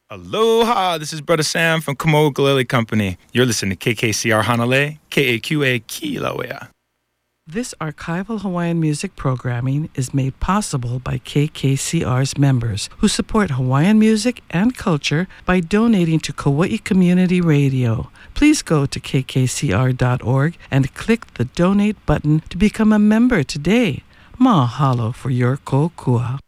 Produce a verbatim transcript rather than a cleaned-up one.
Aloha, this is Brother Sam from Kamo Ukulele Company. You're listening to K K C R Hanalei, K A Q A Kilauea. This archival Hawaiian music programming is made possible by K K C R's members who support Hawaiian music and culture by donating to Kauai Community Radio. Please go to k k c r dot org and click the donate button to become a member today. Mahalo for your kokua.